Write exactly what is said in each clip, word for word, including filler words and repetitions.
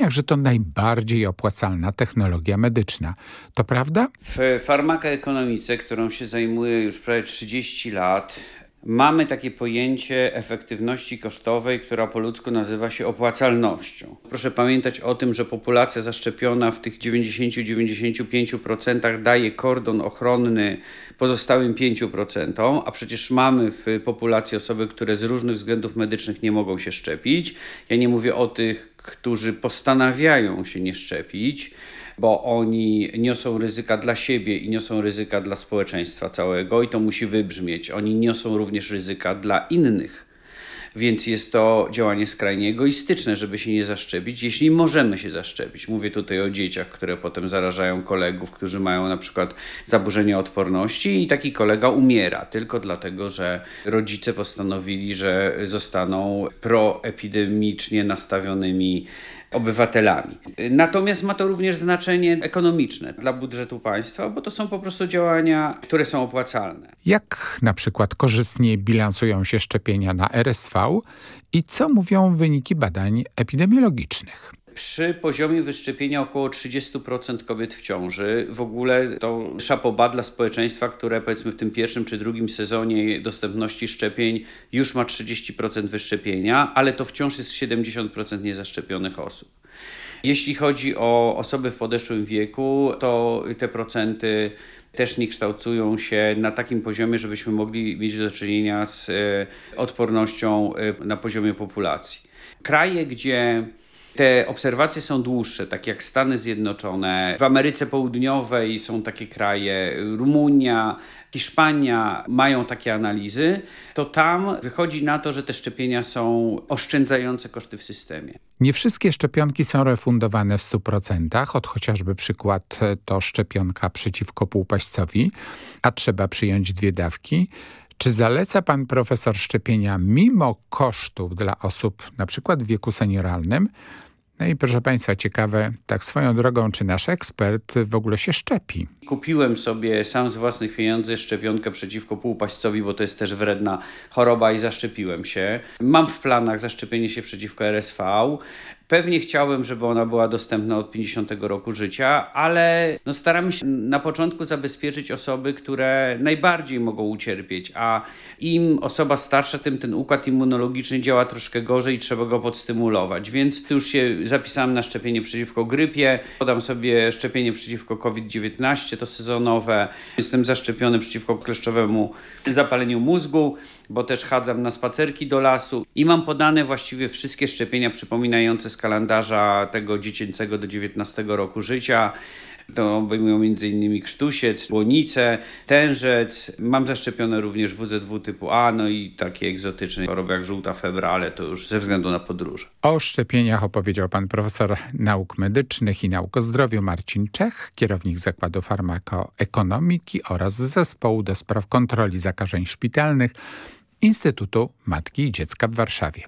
szczepieniach, że to najbardziej opłacalna technologia medyczna. To prawda? W farmakoekonomice, którą się zajmuję już prawie trzydzieści lat, mamy takie pojęcie efektywności kosztowej, która po ludzku nazywa się opłacalnością. Proszę pamiętać o tym, że populacja zaszczepiona w tych dziewięćdziesiąt do dziewięćdziesięciu pięciu procent daje kordon ochronny pozostałym pięciu procentom, a przecież mamy w populacji osoby, które z różnych względów medycznych nie mogą się szczepić. Ja nie mówię o tych, którzy postanawiają się nie szczepić, bo oni niosą ryzyka dla siebie i niosą ryzyka dla społeczeństwa całego i to musi wybrzmieć. Oni niosą również ryzyka dla innych, więc jest to działanie skrajnie egoistyczne, żeby się nie zaszczepić, jeśli możemy się zaszczepić. Mówię tutaj o dzieciach, które potem zarażają kolegów, którzy mają na przykład zaburzenia odporności i taki kolega umiera tylko dlatego, że rodzice postanowili, że zostaną proepidemicznie nastawionymi obywatelami. Natomiast ma to również znaczenie ekonomiczne dla budżetu państwa, bo to są po prostu działania, które są opłacalne. Jak na przykład korzystnie bilansują się szczepienia na R S V i co mówią wyniki badań epidemiologicznych? Przy poziomie wyszczepienia około trzydzieści procent kobiet w ciąży, w ogóle to szapoba dla społeczeństwa, które powiedzmy w tym pierwszym czy drugim sezonie dostępności szczepień już ma trzydzieści procent wyszczepienia, ale to wciąż jest siedemdziesiąt procent niezaszczepionych osób. Jeśli chodzi o osoby w podeszłym wieku, to te procenty też nie kształtują się na takim poziomie, żebyśmy mogli mieć do czynienia z odpornością na poziomie populacji. Kraje, gdzie te obserwacje są dłuższe, tak jak Stany Zjednoczone, w Ameryce Południowej są takie kraje, Rumunia, Hiszpania mają takie analizy, to tam wychodzi na to, że te szczepienia są oszczędzające koszty w systemie. Nie wszystkie szczepionki są refundowane w stu procentach, od chociażby przykład to szczepionka przeciwko półpaścowi, a trzeba przyjąć dwie dawki. Czy zaleca pan profesor szczepienia mimo kosztów dla osób na przykład w wieku senioralnym? No i proszę państwa, ciekawe, tak swoją drogą, czy nasz ekspert w ogóle się szczepi? Kupiłem sobie sam z własnych pieniędzy szczepionkę przeciwko półpaścowi, bo to jest też wredna choroba i zaszczepiłem się. Mam w planach zaszczepienie się przeciwko R S V. Pewnie chciałbym, żeby ona była dostępna od pięćdziesiątego roku życia, ale no staramy się na początku zabezpieczyć osoby, które najbardziej mogą ucierpieć, a im osoba starsza, tym ten układ immunologiczny działa troszkę gorzej i trzeba go podstymulować. Więc już się zapisałem na szczepienie przeciwko grypie, podam sobie szczepienie przeciwko COVID dziewiętnaście, to sezonowe. Jestem zaszczepiony przeciwko kleszczowemu zapaleniu mózgu, bo też chadzam na spacerki do lasu i mam podane właściwie wszystkie szczepienia przypominające z kalendarza tego dziecięcego do dziewiętnastego roku życia. To obejmują między innymi krztusiec, błonicę, tężec. Mam zaszczepione również W Z W typu A, no i takie egzotyczne choroby jak żółta febra, ale to już ze względu na podróże. O szczepieniach opowiedział pan profesor nauk medycznych i nauk o zdrowiu Marcin Czech, kierownik Zakładu Farmakoekonomiki oraz Zespołu do spraw kontroli zakażeń szpitalnych Instytutu Matki i Dziecka w Warszawie.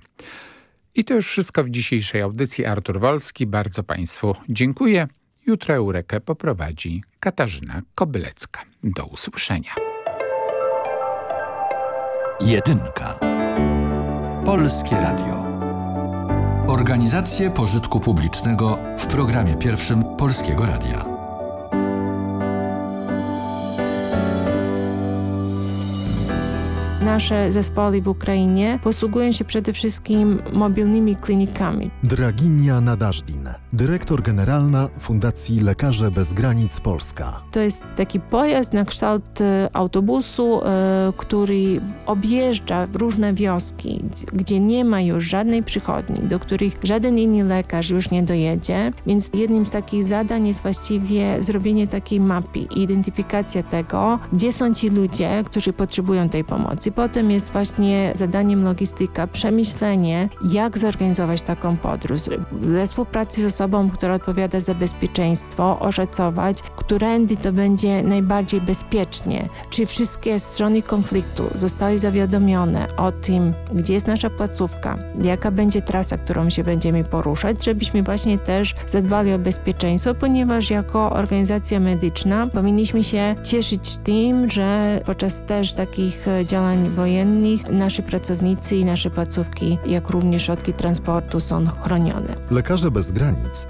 I to już wszystko w dzisiejszej audycji. Artur Wolski, bardzo państwu dziękuję. Jutro Eurekę poprowadzi Katarzyna Kobylecka. Do usłyszenia. Jedynka. Polskie Radio. Organizacje pożytku publicznego w programie pierwszym Polskiego Radia. Nasze zespoły w Ukrainie posługują się przede wszystkim mobilnymi klinikami. Draginia Nadażdin, dyrektor generalna Fundacji Lekarze Bez Granic Polska. To jest taki pojazd na kształt autobusu, który objeżdża różne wioski, gdzie nie ma już żadnej przychodni, do których żaden inny lekarz już nie dojedzie. Więc jednym z takich zadań jest właściwie zrobienie takiej mapy, identyfikacja tego, gdzie są ci ludzie, którzy potrzebują tej pomocy. Potem jest właśnie zadaniem logistyka, przemyślenie, jak zorganizować taką podróż. We współpracy z osobą, która odpowiada za bezpieczeństwo, oszacować, którędy to będzie najbardziej bezpiecznie. Czy wszystkie strony konfliktu zostały zawiadomione o tym, gdzie jest nasza placówka, jaka będzie trasa, którą się będziemy poruszać, żebyśmy właśnie też zadbali o bezpieczeństwo, ponieważ jako organizacja medyczna powinniśmy się cieszyć tym, że podczas też takich działań wojennych nasi pracownicy i nasze placówki, jak również środki transportu są chronione. Lekarze Bez Granic